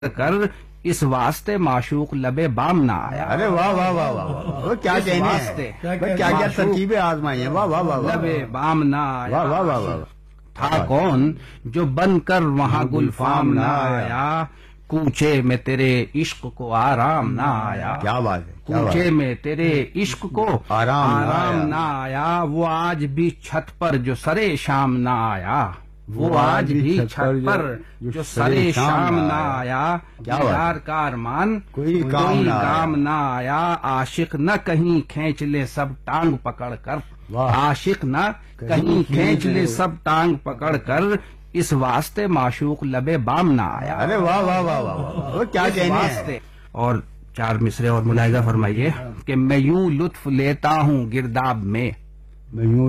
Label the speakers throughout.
Speaker 1: کر اس واسطے معشوق لبے بام نہ آیا.
Speaker 2: ارے واہ واہ واہ واہ، وہ کیا کہنے ہیں، کیا کیا ترکیبیں آزمائی ہیں. واہ واہ واہ واہ،
Speaker 1: لبے بام نہ آیا.
Speaker 2: واہ واہ واہ واہ.
Speaker 1: تھا کون جو بن کر وہاں گلفام نہ آیا، کوچے میں تیرے عشق کو آرام نہ آیا.
Speaker 2: کیا بات ہے،
Speaker 1: کوچے میں تیرے عشق کو
Speaker 2: آرام
Speaker 1: نہ آیا. وہ آج بھی چھت پر جو سرے شام نہ آیا، وہ آج بھی چھت پر جو سرے شام نہ آیا. یار کا ارمان
Speaker 2: کوئی
Speaker 1: کام نہ آیا. عاشق نہ کہیں کھینچ لے سب ٹانگ پکڑ کر، عاشق نہ کہیں کھینچ لے سب ٹانگ پکڑ کر، اس واسطے معشوق لبے بام نہ آیا.
Speaker 2: ارے واہ واہ واہ واہ، وہ کیا کہنے ہیں.
Speaker 1: اور 4 مصرے اور ملاحظہ فرمائیے کہ میں یوں لطف لیتا ہوں گرداب میں،
Speaker 2: میں یوں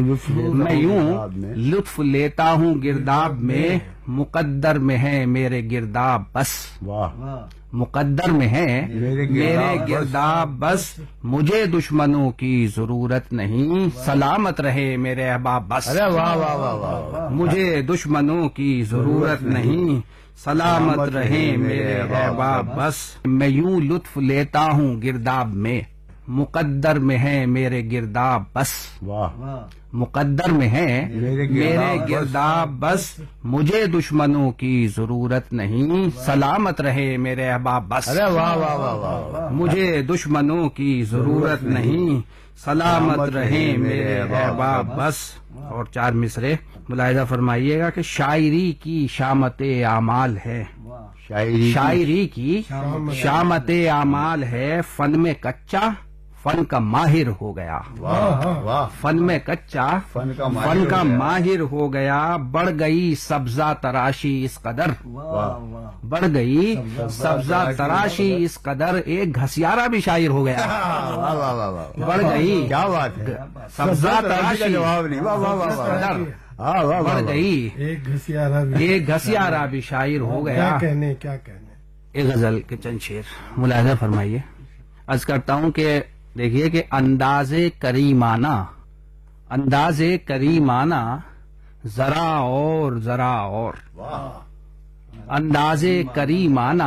Speaker 1: لطف لیتا ہوں گرداب میں، مقدر میں ہے میرے گرداب بس.
Speaker 2: واہ،
Speaker 1: مقدر میں ہے میرے گرداب بس، مجھے دشمنوں کی ضرورت نہیں، سلامت رہے میرے احباب بس.
Speaker 2: ارے واہ واہ واہ واہ،
Speaker 1: مجھے دشمنوں کی ضرورت نہیں، سلامت رہے میرے احباب بس. میں یوں لطف لیتا ہوں گرداب میں، مقدر میں ہے میرے گرداب بس.
Speaker 2: واہ،
Speaker 1: مقدر میں ہے میرے گرداب بس، مجھے دشمنوں کی ضرورت نہیں، سلامت رہے میرے احباب بس.
Speaker 2: ارے واہ واہ واہ واہ،
Speaker 1: مجھے دشمنوں کی ضرورت نہیں، سلامت رہے میرے احباب بس. اور 4 مصرے ملاحظہ فرمائیے گا کہ شاعری کی شامت اعمال ہے، شاعری کی شامت اعمال ہے، فن میں کچا فن کا ماہر ہو گیا. فن میں کچا فن کا ماہر ہو گیا. بڑھ گئی سبزہ تراشی اس قدر، بڑھ گئی سبزہ تراشی اس قدر، ایک گھسیارا بھی شاعر ہو گیا. بڑھ گئی،
Speaker 2: کیا بات ہے،
Speaker 1: سبزہ تراشی
Speaker 2: جواب نہیں. واہ واہ واہ واہ،
Speaker 1: بڑھ گئی ایک گھسیارا بھی شاعر ہو گیا.
Speaker 3: کیا کہنے.
Speaker 1: ایک غزل کے چند شعر ملاحظہ فرمائیے. عرض کرتا ہوں کہ دیکھیے کہ انداز کریمانہ ذرا اور انداز کریمانہ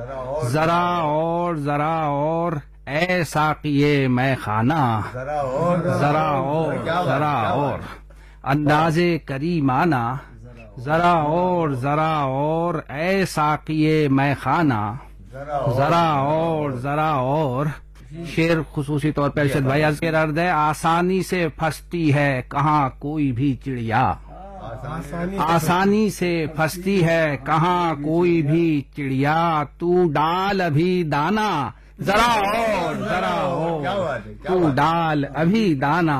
Speaker 1: ذرا اور اے ساقیے میں خانہ، ذرا اور انداز کریمانہ ذرا اور اے ساقیے میں خانہ، ذرا اور شعر خصوصی طور پر ارشد بھائی عرض ہے، آسانی سے پھنستی ہے کہاں کوئی بھی چڑیا، آسانی سے پھنستی ہے کہاں کوئی بھی چڑیا، تو ڈال ابھی دانا ذرا اور تو ڈال ابھی دانا،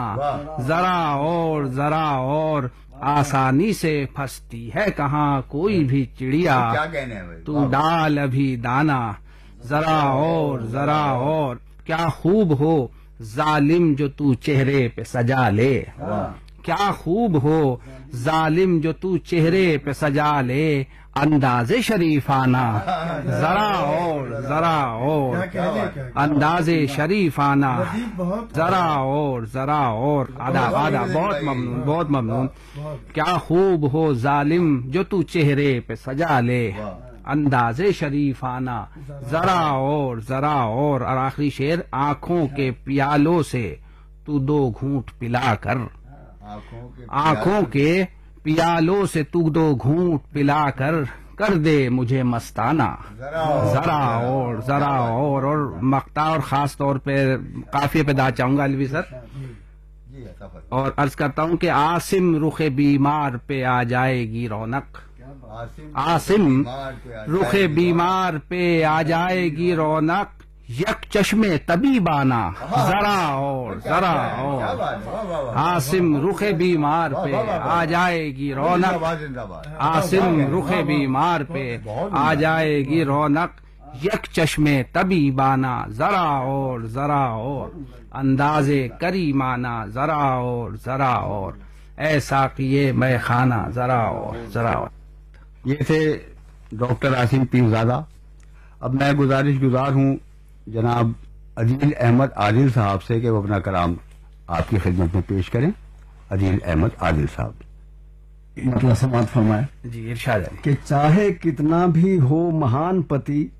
Speaker 1: ذرا اور آسانی سے پھنستی ہے کہاں کوئی بھی چڑیا، تو ڈال ابھی دانا، ذرا اور کیا خوب ہو ظالم جو تو چہرے پہ سجا لے، کیا خوب ہو ظالم جو تو چہرے پہ سجا لے، انداز شریفانہ ذرا اور انداز شریفانہ ذرا اور آدھا بہت ممنون. کیا خوب ہو ظالم جو تو چہرے پہ سجا لے، انداز شریفانہ ذرا اور آخری شعر، آنکھوں کے پیالوں سے تو 2 گھونٹ پلا کر، آنکھوں کے پیالوں سے تو 2 گھونٹ پلا کر دے مجھے مستانہ، ذرا اور مقطع اور خاص طور پہ قافیے پہ دا چاہوں گا الوی سر. اور عرض کرتا ہوں کہ عاصم رخ بیمار پہ آ جائے گی رونق، عاصم رخ بیمار پہ آ جائے گی رونق، یک چشم طبیبانہ ذرا اور عاصم رخ بیمار پہ آ جائے گی رونق، عاصم رخ بیمار پہ آ جائے گی رونق، یک چشم طبیبانہ ذرا اور انداز کریمانہ ذرا اور اے ساقیے میں خانہ ذرا اور.
Speaker 2: یہ تھے ڈاکٹر عاصم پیرزادہ. اب میں گزار ہوں جناب عدیل احمد عادل صاحب سے کہ وہ اپنا کلام آپ کی خدمت میں پیش کریں. عدیل احمد عادل صاحب.
Speaker 3: مطلب سماعت فرمائے
Speaker 1: جی ارشاد ہے
Speaker 3: کہ چاہے کتنا بھی ہو مہان پتی